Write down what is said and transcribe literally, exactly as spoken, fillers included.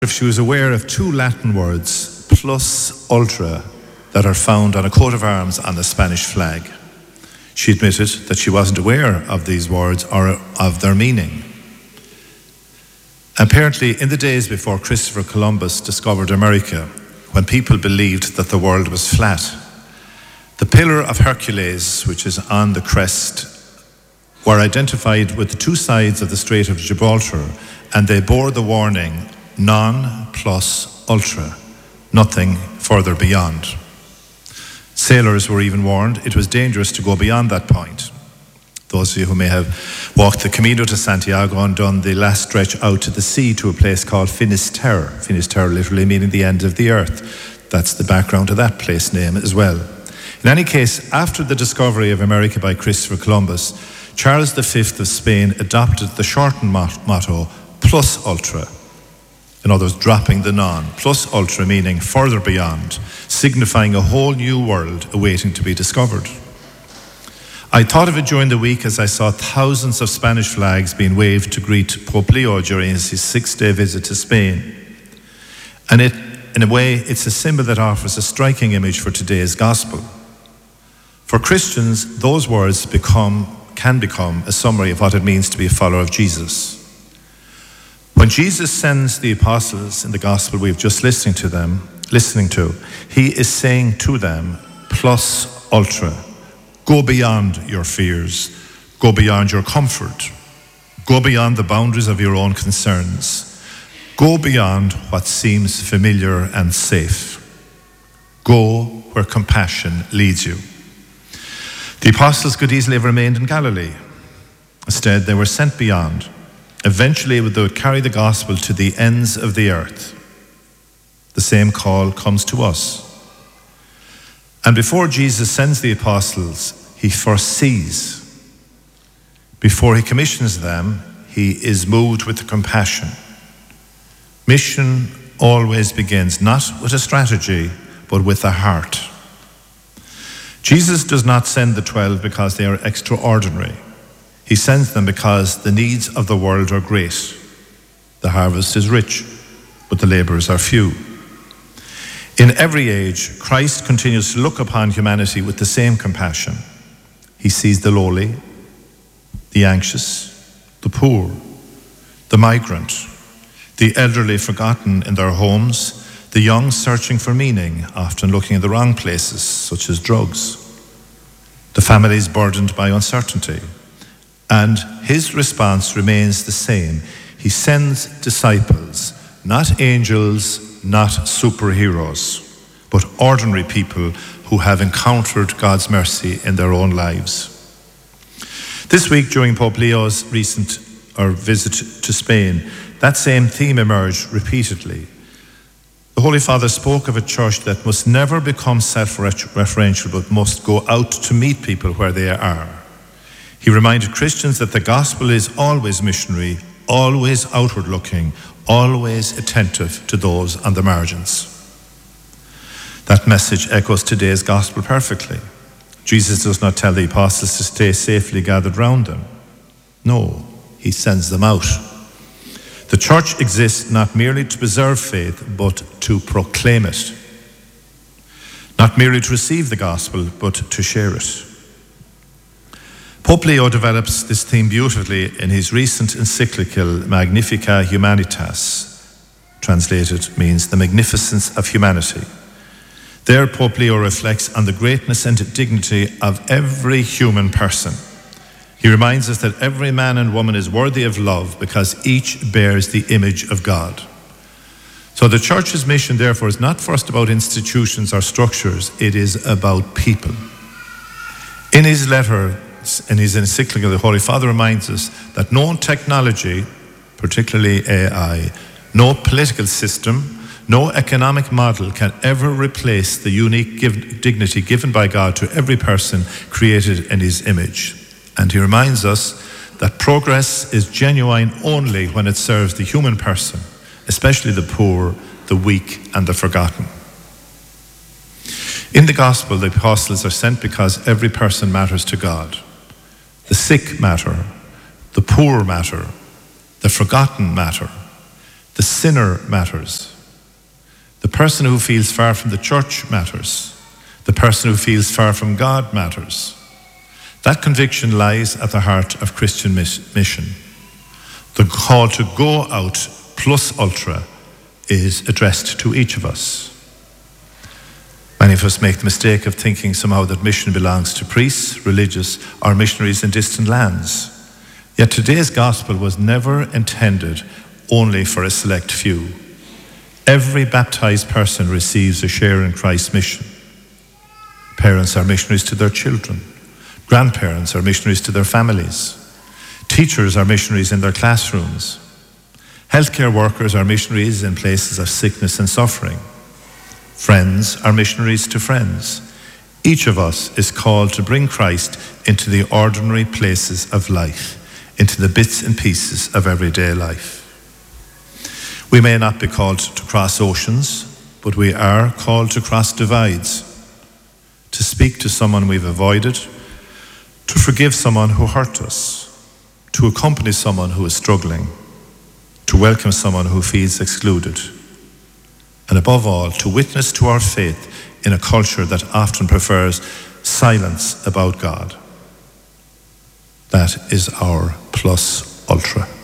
if she was aware of two Latin words, plus ultra, that are found on a coat of arms on the Spanish flag. She admitted that she wasn't aware of these words or of their meaning. Apparently, in the days before Christopher Columbus discovered America, when people believed that the world was flat, the Pillar of Hercules, which is on the crest, were identified with the two sides of the Strait of Gibraltar, and they bore the warning, non plus ultra, nothing further beyond. Sailors were even warned it was dangerous to go beyond that point. Those of you who may have walked the Camino to Santiago and done the last stretch out to the sea to a place called Finisterre, Finisterre literally meaning the end of the earth. That's the background to that place name as well. In any case, after the discovery of America by Christopher Columbus, Charles the Fifth of Spain adopted the shortened motto, plus ultra. In other words, dropping the non, plus ultra meaning further beyond, signifying a whole new world awaiting to be discovered. I thought of it during the week as I saw thousands of Spanish flags being waved to greet Pope Leo during his six-day visit to Spain. And it, in a way, it's a symbol that offers a striking image for today's gospel. For Christians, those words become, can become a summary of what it means to be a follower of Jesus. When Jesus sends the apostles in the gospel we've just listening to them, listening to, he is saying to them, plus ultra, go beyond your fears, go beyond your comfort, go beyond the boundaries of your own concerns, go beyond what seems familiar and safe. Go where compassion leads you. The apostles could easily have remained in Galilee. Instead, they were sent beyond. Eventually, they would carry the gospel to the ends of the earth. The same call comes to us. And before Jesus sends the apostles, he foresees. Before he commissions them, he is moved with compassion. Mission always begins not with a strategy, but with a heart. Jesus does not send the twelve because they are extraordinary. He sends them because the needs of the world are great. The harvest is rich, but the laborers are few. In every age, Christ continues to look upon humanity with the same compassion. He sees the lowly, the anxious, the poor, the migrant, the elderly forgotten in their homes, the young searching for meaning, often looking in the wrong places, such as drugs, the families burdened by uncertainty. And his response remains the same. He sends disciples, not angels, not superheroes, but ordinary people who have encountered God's mercy in their own lives. This week, during Pope Leo's recent or visit to Spain, that same theme emerged repeatedly. The Holy Father spoke of a church that must never become self-referential, but must go out to meet people where they are. He reminded Christians that the gospel is always missionary, always outward-looking, always attentive to those on the margins. That message echoes today's gospel perfectly. Jesus does not tell the apostles to stay safely gathered round them. No, he sends them out. The church exists not merely to preserve faith, but to proclaim it. Not merely to receive the gospel, but to share it. Pope Leo develops this theme beautifully in his recent encyclical Magnificat Humanitas. Translated means the magnificence of humanity. There, Pope Leo reflects on the greatness and dignity of every human person. He reminds us that every man and woman is worthy of love because each bears the image of God. So the church's mission, therefore, is not first about institutions or structures, it is about people. In his letter, in his encyclical, the Holy Father reminds us that no technology, particularly A I, no political system, no economic model can ever replace the unique give, dignity given by God to every person created in his image. And he reminds us that progress is genuine only when it serves the human person, especially the poor, the weak, and the forgotten. In the gospel, the apostles are sent because every person matters to God. The sick matter, the poor matter, the forgotten matter, the The sinner matters. The person who feels far from the church matters. The person who feels far from God matters. That conviction lies at the heart of Christian mission. The call to go out plus ultra is addressed to each of us. Many of us make the mistake of thinking somehow that mission belongs to priests, religious, or missionaries in distant lands. Yet today's gospel was never intended only for a select few. Every baptized person receives a share in Christ's mission. Parents are missionaries to their children. Grandparents are missionaries to their families. Teachers are missionaries in their classrooms. Healthcare workers are missionaries in places of sickness and suffering. Friends are missionaries to friends. Each of us is called to bring Christ into the ordinary places of life, into the bits and pieces of everyday life. We may not be called to cross oceans, but we are called to cross divides, to speak to someone we've avoided, to forgive someone who hurt us, to accompany someone who is struggling, to welcome someone who feels excluded, and above all, to witness to our faith in a culture that often prefers silence about God. That is our plus ultra.